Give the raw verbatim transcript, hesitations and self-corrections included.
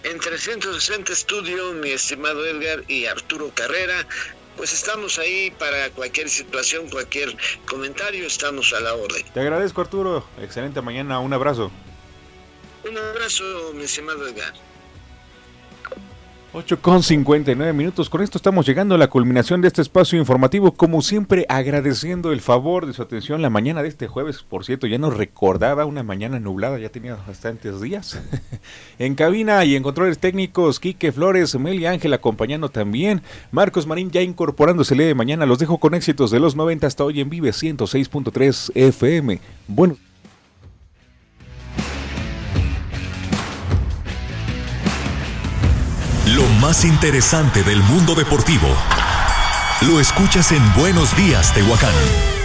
En trescientos sesenta Estudio, mi estimado Edgar y Arturo Carrera, pues estamos ahí para cualquier situación, cualquier comentario, estamos a la orden. Te agradezco, Arturo. Excelente mañana, un abrazo. Un abrazo, mi estimado Edgar. ocho con cincuenta y nueve minutos, con esto estamos llegando a la culminación de este espacio informativo, como siempre agradeciendo el favor de su atención la mañana de este jueves. Por cierto, ya nos recordaba una mañana nublada, ya tenía bastantes días. En cabina y en controles técnicos, Quique Flores, Meli Ángel acompañando también, Marcos Marín ya incorporándose el día de mañana. Los dejo con éxitos de los noventa hasta hoy en Vive ciento seis punto tres F M. Bueno. Lo más interesante del mundo deportivo lo escuchas en Buenos Días, Tehuacán.